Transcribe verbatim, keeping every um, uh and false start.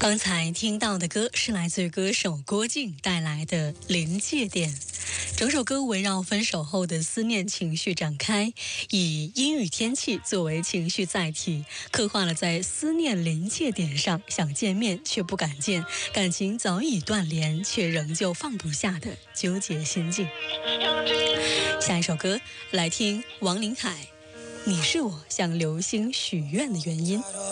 刚才听到的歌是来自于歌手郭靖带来的《临界点》。整首歌围绕分手后的思念情绪展开，以阴雨天气作为情绪载体，刻画了在思念临界点上想见面却不敢见，感情早已断联却仍旧放不下的纠结心境。下一首歌来听王琳海，你是我向流星许愿的原因。